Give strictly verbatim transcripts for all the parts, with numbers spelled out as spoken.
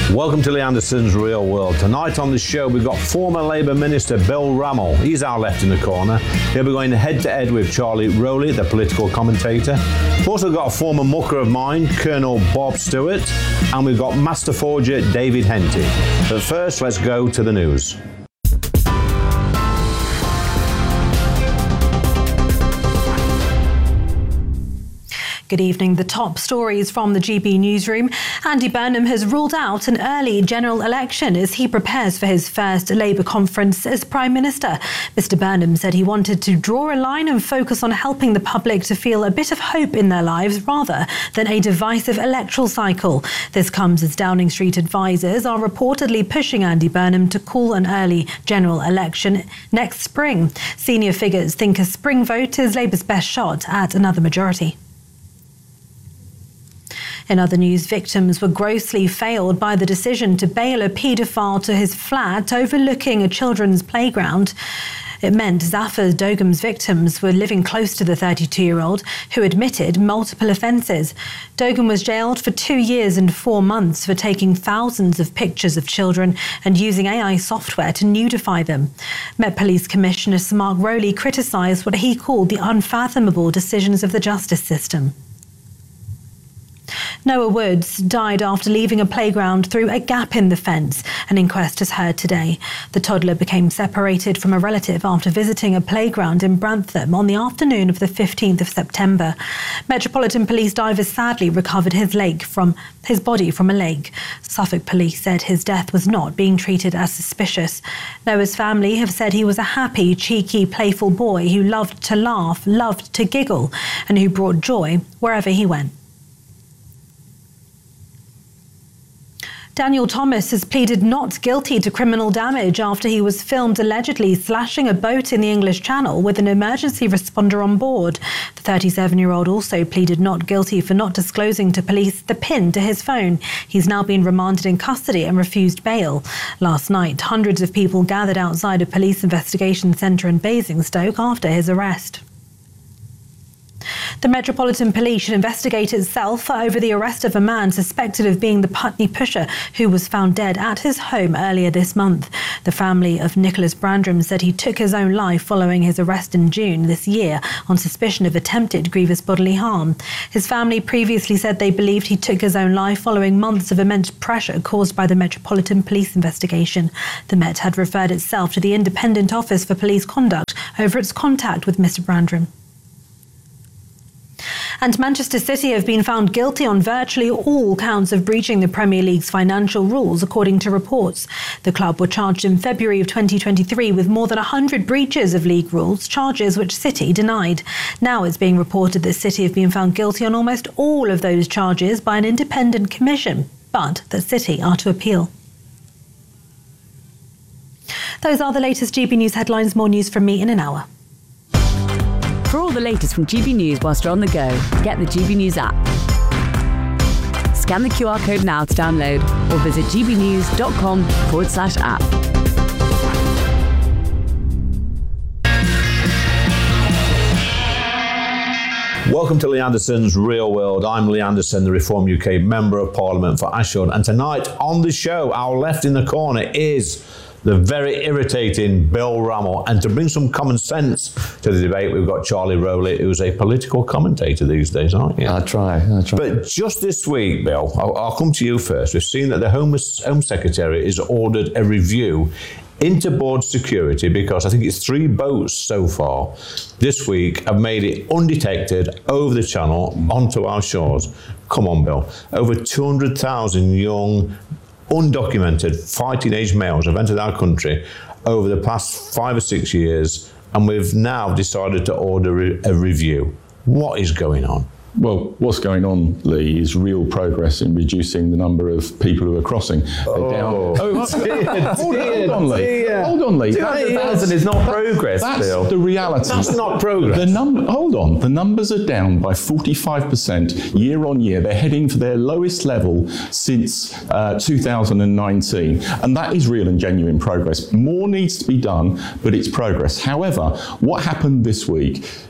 Welcome to Lee Anderson's Real World. Tonight on the show we've got former Labour Minister Bill Rammell. He's our left in the corner. He'll be going head to head with Charlie Rowley, the political commentator. We've also got a former mucker of mine, Colonel Bob Stewart, and we've got Master Forger David Henty. But first, let's go to the news. Good evening. The top stories from the G B newsroom. Andy Burnham has ruled out an early general election as he prepares for his first Labour conference as Prime Minister. Mister Burnham said he wanted to draw a line and focus on helping the public to feel a bit of hope in their lives rather than a divisive electoral cycle. This comes as Downing Street advisers are reportedly pushing Andy Burnham to call an early general election next spring. Senior figures think a spring vote is Labour's best shot at another majority. In other news, victims were grossly failed by the decision to bail a paedophile to his flat overlooking a children's playground. It meant Zafar Dogan's victims were living close to the thirty-two-year-old who admitted multiple offences. Dogan was jailed for two years and four months for taking thousands of pictures of children and using A I software to nudify them. Met Police Commissioner Sir Mark Rowley criticised what he called the unfathomable decisions of the justice system. Noah Woods died after leaving a playground through a gap in the fence. An inquest is heard today. The toddler became separated from a relative after visiting a playground in Brantham on the afternoon of the fifteenth of September. Metropolitan Police divers sadly recovered his leg from his body from a lake. Suffolk Police said his death was not being treated as suspicious. Noah's family have said he was a happy, cheeky, playful boy who loved to laugh, loved to giggle, and who brought joy wherever he went. Daniel Thomas has pleaded not guilty to criminal damage after he was filmed allegedly slashing a boat in the English Channel with an emergency responder on board. The thirty-seven-year-old also pleaded not guilty for not disclosing to police the PIN to his phone. He's now been remanded in custody and refused bail. Last night, hundreds of people gathered outside a police investigation centre in Basingstoke after his arrest. The Metropolitan Police should investigate itself over the arrest of a man suspected of being the Putney pusher who was found dead at his home earlier this month. The family of Nicholas Brandram said he took his own life following his arrest in June this year on suspicion of attempted grievous bodily harm. His family previously said they believed he took his own life following months of immense pressure caused by the Metropolitan Police investigation. The Met had referred itself to the Independent Office for Police Conduct over its contact with Mister Brandram. And Manchester City have been found guilty on virtually all counts of breaching the Premier League's financial rules, according to reports. The club were charged in February of twenty twenty-three with more than one hundred breaches of league rules, charges which City denied. Now it's being reported that City have been found guilty on almost all of those charges by an independent commission, but that City are to appeal. Those are the latest G B News headlines. More news from me in an hour. For all the latest from G B News whilst you're on the go, get the G B News app. Scan the Q R code now to download or visit gbnews.com forward slash app. Welcome to Lee Anderson's Real World. I'm Lee Anderson, the Reform U K Member of Parliament for Ashford. And tonight on the show, our left in the corner is the very irritating Bill Rammell. And to bring some common sense to the debate, we've got Charlie Rowley, who's a political commentator these days, aren't you? I try, I try. But just this week, Bill, I'll, I'll come to you first. We've seen that the Home, Home Secretary has ordered a review into board security because I think it's three boats so far this week have made it undetected over the channel onto our shores. Come on, Bill. Over two hundred thousand young undocumented fighting age males have entered our country over the past five or six years, and we've now decided to order a review. What is going on? Well, what's going on, Lee, is real progress in reducing the number of people who are crossing. Oh, down. oh dear, hold, dear, hold on, Lee. Dear. Hold on, Lee. two hundred thousand is not progress, That's Bill. the reality. That's not progress. The num- hold on. The numbers are down by forty-five percent year on year. They're heading for their lowest level since uh, two thousand nineteen. And that is real and genuine progress. More needs to be done, but it's progress. However, what happened this week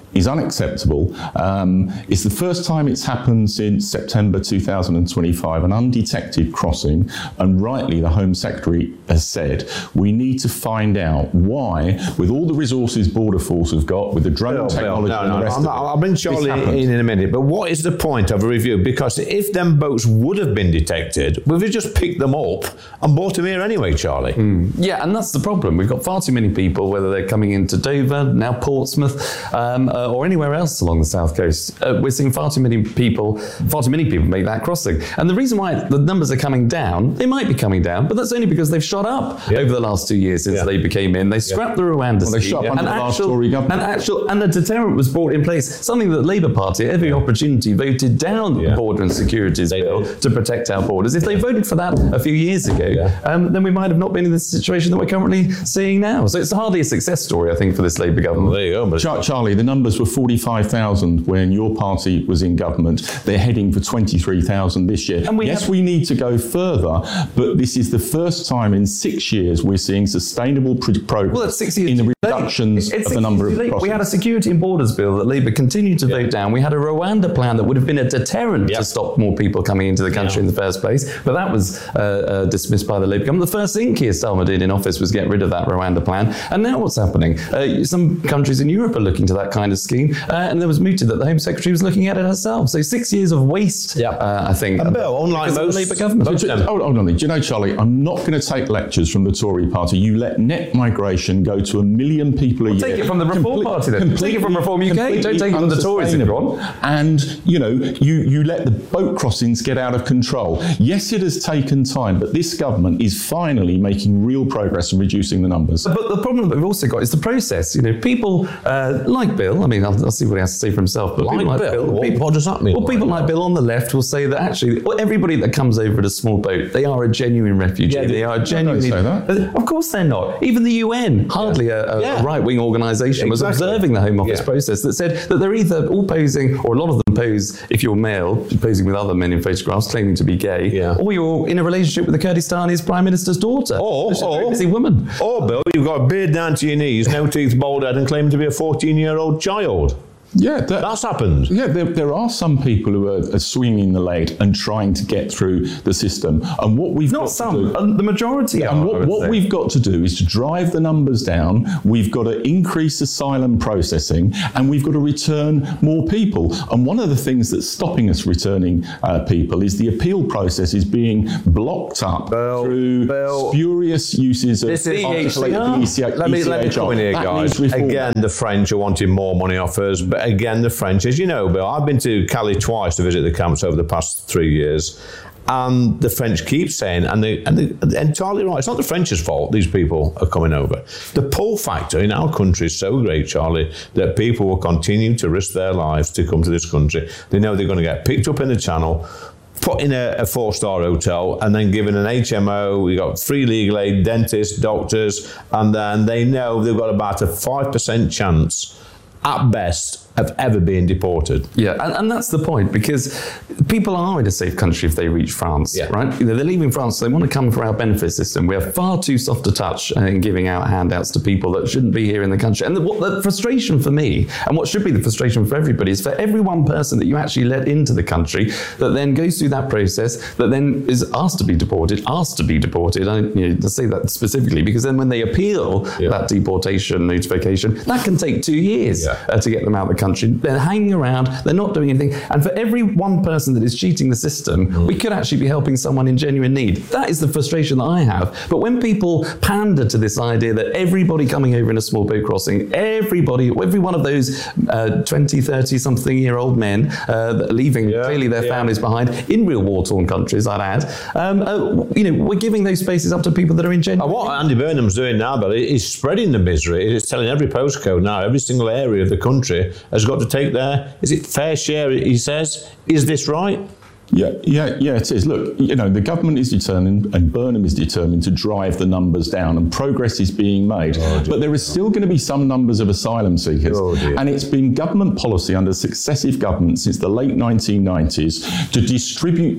is unacceptable. Um, it's the first time it's happened since September two thousand twenty-five, an undetected crossing, and rightly the Home Secretary has said we need to find out why, with all the resources Border Force have got, with the drone Bill, technology Bill, no, and the no, rest I'm of not, it, I'll bring this Charlie happened. in in a minute, but what is the point of a review? Because if them boats would have been detected, we've just picked them up and brought them here anyway, Charlie. Mm. Yeah, and that's the problem. We've got far too many people, whether they're coming into Dover, now Portsmouth, um, uh, or anywhere else along the south coast. Uh, we're seeing far too many people, far too many people make that crossing. And the reason why the numbers are coming down, they might be coming down, but that's only because they've shot up yeah. over the last two years since yeah. Labour came in. They scrapped yeah. the Rwanda well, they scheme. shot up under and the last actual, Tory government. And actual, and a deterrent was brought in place, something that the Labour Party, at every opportunity, voted down yeah. the Border and Securities they Bill did. to protect our borders. If they voted for that a few years ago, yeah. um, then we might have not been in the situation that we're currently seeing now. So it's hardly a success story, I think, for this Labour government. Well, there you go. But Char- Charlie, the numbers were forty-five thousand when your party was in government. They're heading for twenty-three thousand this year. And we yes, have- we need to go further, but this is the first time in six years we're seeing sustainable pro- progress Well, it's six years in the too late. reductions It's of the six number years of too late. crossings. We had a security and borders bill that Labour continued to vote down. We had a Rwanda plan that would have been a deterrent Yeah. to stop more people coming into the country Yeah. in the first place, but that was uh, uh, dismissed by the Labour government. The first thing Keir Starmer did in office was get rid of that Rwanda plan, and now what's happening? Uh, some countries in Europe are looking to that kind of scheme, uh, and there was mooted that the Home Secretary was looking at it herself. So six years of waste, Yeah. uh, I think. And Bill, unlike because of the most- Labour government. most- Do you- Hold hold on, do you know, Charlie, I'm not going to take lectures from the Tory party. You let net migration go to a million people a Well, year. take it from the Reform Complete- Party then. Take it from Reform U K. Don't completely take it from the Tories if you want. unsustainable. And, you know, you, you let the boat crossings get out of control. Yes, it has taken time, but this government is finally making real progress in reducing the numbers. But the problem that we've also got is the process. You know, people uh, like Bill, I mean, I'll, I'll see what he has to say for himself, but Like people like Bill? Bill, What- people, what does that mean? Well, people like Bill on the left will say that actually well, everybody that comes over in a small boat, they are a genuine refugee. Yeah, they, they- are don't genuinely. say that. Uh, Of course they're not. Even the U N, hardly a, a, Yeah. a right-wing organisation, was Exactly. observing the Home Office Yeah. process that said that they're either all posing, or a lot of them pose, if you're male, posing with other men in photographs, claiming to be gay, Yeah. or you're in a relationship with the Kurdistani's Prime Minister's daughter. Or- She's a very or- busy woman. Or, Bill, you've got a beard down to your knees, no teeth, bald head, and claim to be a fourteen-year-old child. Yeah, that, That's happened. Yeah, there, there are some people who are, are swinging the lead and trying to get through the system. And what we've Not got some, to do, uh, the majority are, and I what, would what say. we've got to do is to drive the numbers down. We've got to increase asylum processing, and we've got to return more people. And one of the things that's stopping us returning uh, people is the appeal process is being blocked up Bill, through Bill. spurious uses of This is Article eight of the E C H R. Let me, let me come in here, That guys. needs reform. Again, the French are wanting more money off us, but again, the French, as you know, Bill, I've been to Calais twice to visit the camps over the past three years, and the French keep saying, and, they, and they're entirely right, it's not the French's fault these people are coming over. The pull factor in our country is so great, Charlie, that people will continue to risk their lives to come to this country. They know they're going to get picked up in the Channel, put in a, a four-star hotel, and then given an H M O. We got free legal aid, dentists, doctors, and then they know they've got about a five percent chance at best of ever being deported. Yeah, and, and that's the point, because people are in a safe country if they reach France, Yeah. right? You know, they're leaving France, so they want to come for our benefit system. We are far too soft a touch in giving out handouts to people that shouldn't be here in the country. And the, what the frustration for me, and what should be the frustration for everybody, is for every one person that you actually let into the country that then goes through that process, that then is asked to be deported, asked to be deported. I you know, to say that specifically, because then when they appeal Yeah. that deportation notification, that can take two years Yeah. uh, to get them out of the country. They're hanging around, they're not doing anything. And for every one person that is cheating the system, mm. we could actually be helping someone in genuine need. That is the frustration that I have. But when people pander to this idea that everybody coming over in a small boat crossing, everybody, every one of those uh, twenty, thirty something year old men uh, that are leaving Yeah, clearly their yeah. families behind in real war-torn countries, I'd add, um, uh, you know, we're giving those spaces up to people that are in genuine And what Andy Burnham's doing now, Bill, is spreading the misery. It's telling every postcode now, every single area of the country has got to take their, is it fair share, he says? Is this right? Yeah, yeah, yeah, it is. Look, you know, the government is determined, and Burnham is determined to drive the numbers down, and progress is being made. Oh, but there is still going to be some numbers of asylum seekers. Oh, dear. And it's been government policy under successive governments since the late nineteen nineties to distribute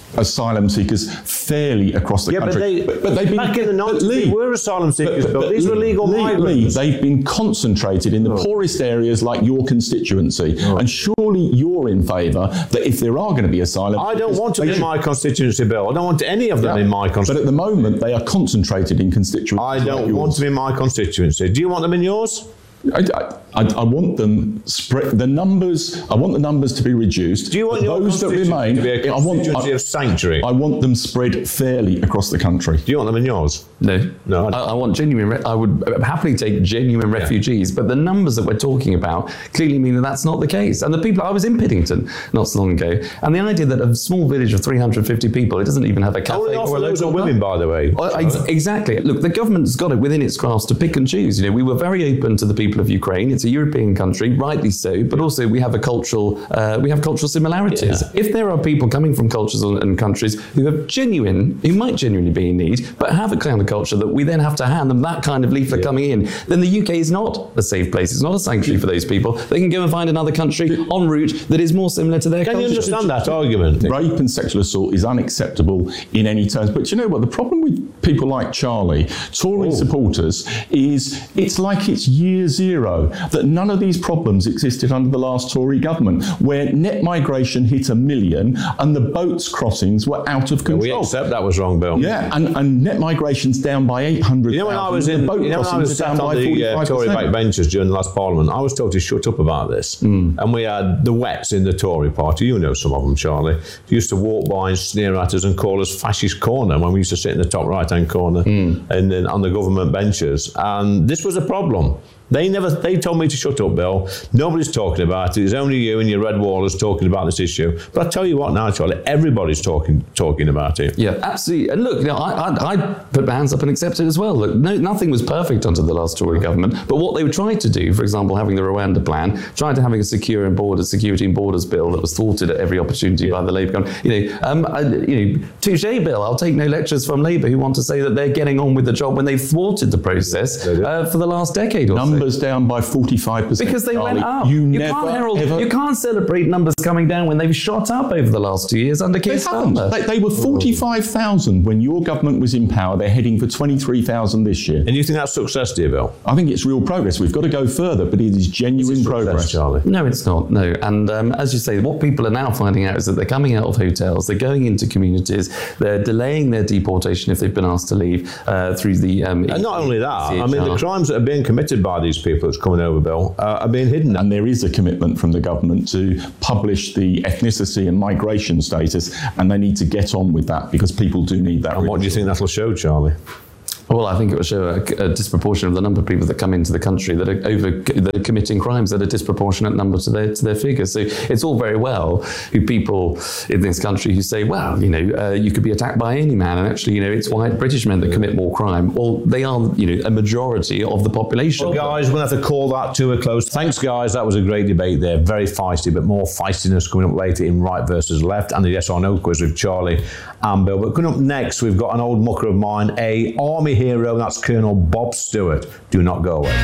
asylum seekers fairly across the Yeah, but country. they, but, but they've been back in the nineties, Lee, they were asylum seekers, but, Bill. but, These were legal Lee, migrants. Lee, they've been concentrated in the Oh. poorest areas like your constituency. Oh. And surely you're in favour that if there are going to be asylum... I don't want to they be in should- my constituency, Bill. I don't want any of them Yeah. in my But constituency. at the moment, they are concentrated in constituencies. I like don't want yours. to be in my constituency. Do you want them in yours? I, I, I want them spread the numbers. I want the numbers to be reduced. Do you want but your those that constituency remain? to be a I want. constituency I, of sanctuary? I want them spread fairly across the country. Do you want them in yours? No, No, I I, don't. I want genuine. Re- I would happily take genuine refugees, but the numbers that we're talking about clearly mean that that's not the case. And the people I was in Piddington not so long ago, and the idea that a small village of three hundred fifty people, it doesn't even have a cafe Only or offer a those are local women, pub. by the way. Well, ex- exactly. Look, the government's got it within its grasp to pick and choose. You know, we were very open to the people of Ukraine. It's a European country, rightly so, but also we have a cultural, uh, we have cultural similarities. Yeah. If there are people coming from cultures and and countries who have genuine, who might genuinely be in need, but have a kind of culture that we then have to hand them that kind of leaflet coming in, then the U K is not a safe place. It's not a sanctuary for those people. They can go and find another country en route that is more similar to their Can culture. you understand that argument? Rape and sexual assault is unacceptable in any terms. But you know what? The problem with people like Charlie, Tory Oh. supporters, is it's like it's year zero, that none of these problems existed under the last Tory government, where net migration hit a million and the boats crossings were out of control. We accept that was wrong, Bill. Yeah, and, and net migration's down by eight hundred. You know, when I was in, you know, when I was sat on the uh, Tory backbenches during the last Parliament, I was told to shut up about this. Mm. And we had the wets in the Tory party. You know some of them, Charlie. They used to walk by and sneer at us and call us fascist corner when we used to sit in the top right-hand corner mm. and then on the government benches. And this was a problem. They never. They told me to shut up, Bill. Nobody's talking about it. It's only you and your red wallers talking about this issue. But I tell you what now, Charlie, everybody's talking talking about it. Yeah, absolutely. And look, you know, I, I, I put my hands up and accept it as well. Look, no, nothing was perfect under the last Tory government. But what they were trying to do, for example, having the Rwanda plan, trying to having a secure and border security and borders bill that was thwarted at every opportunity yeah. by the Labour government. You know, um, I, you know, touche, Bill. I'll take no lectures from Labour who want to say that they're getting on with the job when they've thwarted the process uh, for the last decade or so. Numbers down by forty-five percent. Because they Charlie. went up. You, You, never, can't herald, ever... you can't celebrate numbers coming down when they've shot up over the last two years under Keir They haven't. Starmer. They, they were forty-five thousand when your government was in power. They're heading for twenty-three thousand this year. And you think that's success, dear Bill? I think it's real progress. We've got to go further, but it is genuine It's progress. success, Charlie. No, it's not. No. And um, as you say, what people are now finding out is that they're coming out of hotels, they're going into communities, they're delaying their deportation if they've been asked to leave uh, through the... Um, And not only that, C H R. I mean, the crimes that are being committed by these people that's coming over, Bill, uh, are being hidden. And there is a commitment from the government to publish the ethnicity and migration status, and they need to get on with that because people do need that. And what do you think that'll show, Charlie? Well, I think it will show a, a disproportion of the number of people that come into the country that are over that are committing crimes that are disproportionate number to their to their figures. So it's all very well who people in this country who say, well, you know, uh, you could be attacked by any man, and actually, you know, it's white British men that commit more crime. Well, they are, you know, a majority of the population. Well, guys, we're going to have to call that to a close. Thanks, guys. That was a great debate there. Very feisty, but more feistiness coming up later in right versus left and the yes or no quiz with Charlie and Bill. But coming up next, we've got an old mucker of mine, a army hero. That's Colonel Bob Stewart. Do not go away.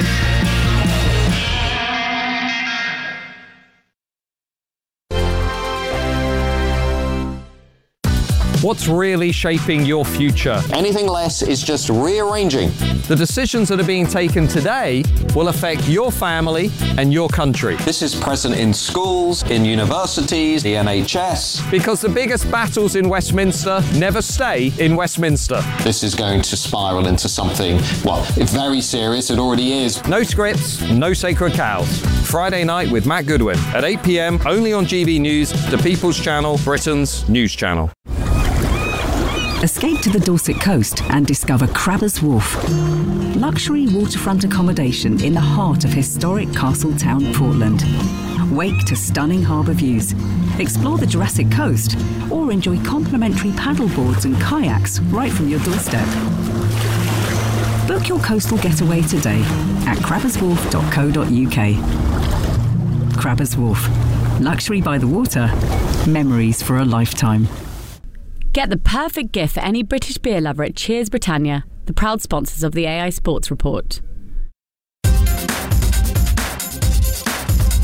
What's really shaping your future? Anything less is just rearranging. The decisions that are being taken today will affect your family and your country. This is present in schools, in universities, the N H S. Because the biggest battles in Westminster never stay in Westminster. This is going to spiral into something, well, very serious. It already is. No scripts, no sacred cows. Friday night with Matt Goodwin at eight p.m. only on G B News, the People's Channel, Britain's news channel. Escape to the Dorset coast and discover Crabbers Wharf. Luxury waterfront accommodation in the heart of historic Castletown, Portland. Wake to stunning harbour views. Explore the Jurassic Coast or enjoy complimentary paddleboards and kayaks right from your doorstep. Book your coastal getaway today at crabbers wharf dot co dot uk. Crabbers Wharf. Luxury by the water. Memories for a lifetime. Get the perfect gift for any British beer lover at Cheers Britannia, the proud sponsors of the A I Sports Report.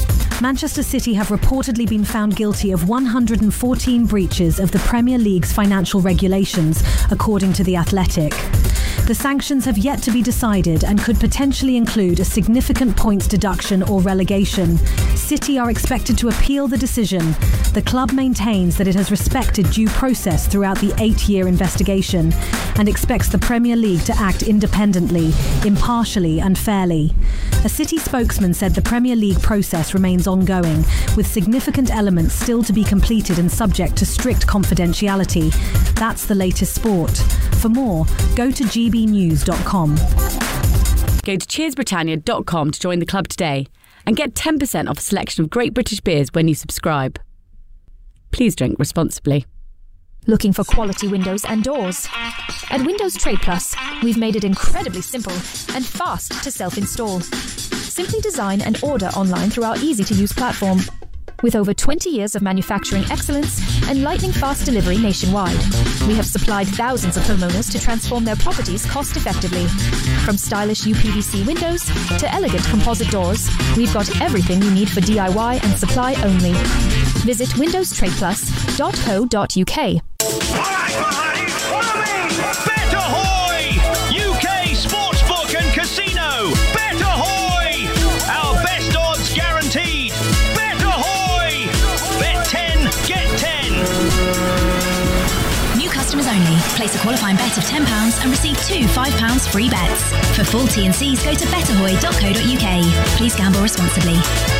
Manchester City have reportedly been found guilty of one hundred fourteen breaches of the Premier League's financial regulations, according to The Athletic. The sanctions have yet to be decided and could potentially include a significant points deduction or relegation. City are expected to appeal the decision. The club maintains that it has respected due process throughout the eight-year investigation and expects the Premier League to act independently, impartially and fairly. A City spokesman said the Premier League process remains ongoing, with significant elements still to be completed and subject to strict confidentiality. That's the latest sport. For more, go to g b news dot com. Go to cheers britannia dot com to join the club today and get ten percent off a selection of great British beers when you subscribe. Please drink responsibly. Looking for quality windows and doors? At Windows Trade Plus, we've made it incredibly simple and fast to self-install. Simply design and order online through our easy-to-use platform. With over twenty years of manufacturing excellence and lightning-fast delivery nationwide, we have supplied thousands of homeowners to transform their properties cost-effectively. From stylish U P V C windows to elegant composite doors, we've got everything you need for D I Y and supply only. Visit windows trade plus dot co dot u k. All right, my honey, follow me! Bet Ahoy! U K Sportsbook and Casino! Bet Ahoy! Our best odds guaranteed! Bet Ahoy! Bet ten, get ten! New customers only. Place a qualifying bet of ten pounds and receive two five pounds free bets. For full T and Cs, go to bet ahoy dot co dot u k. Please gamble responsibly.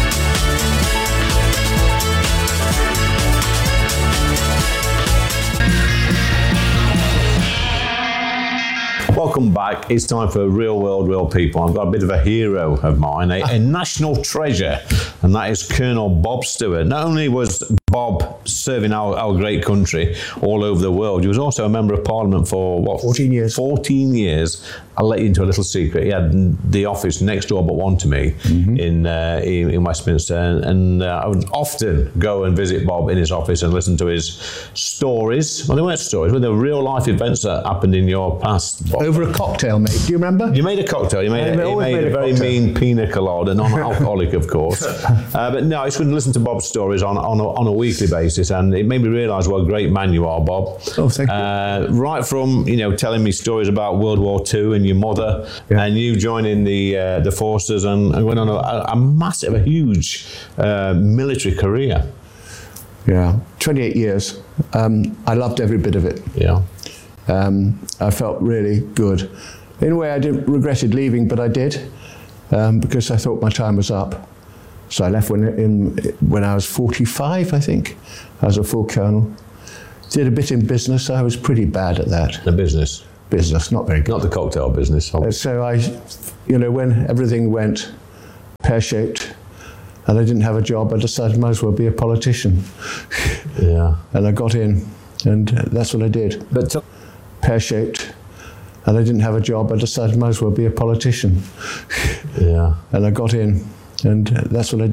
Welcome back. It's time for Real World, Real People. I've got a bit of a hero of mine, a, a national treasure, and that is Colonel Bob Stewart. Not only was Bob serving our, our great country all over the world, he was also a member of Parliament for, what? fourteen years. fourteen years. I'll let you into a little secret. He had the office next door but one to me mm-hmm. in, uh, in in Westminster, and, and uh, I would often go and visit Bob in his office and listen to his stories. Well, they weren't stories, but they were real life events that happened in your past, Bob. Over a cocktail, mate. Do you remember? You made a cocktail. You made, yeah, a, you made, made a, a very cocktail. mean pina colada, non-alcoholic, of course. Uh, but no, I just wouldn't listen to Bob's stories on on a, on a weekly basis, and it made me realise what a great man you are, Bob. Oh, thank you. Uh, right from you know telling me stories about World War Two and your mother, yeah. and you joining the uh, the forces and, and went on a, a massive, a huge uh, military career. Yeah, twenty-eight years. Um, I loved every bit of it. Yeah. Um, I felt really good. In a way, I didn't regretted leaving, but I did um, because I thought my time was up. So I left when in when I was forty-five, I think. I was a full colonel. Did a bit in business. I was pretty bad at that. The business. Business, not very good. Not the cocktail business. Uh, so I, you know, when everything went pear-shaped, and I didn't have a job, I decided I might as well be a politician. Yeah. And I got in, and that's what I did. But t- pear-shaped, and I didn't have a job, I decided I might as well be a politician. Yeah. And I got in, and that's what I did.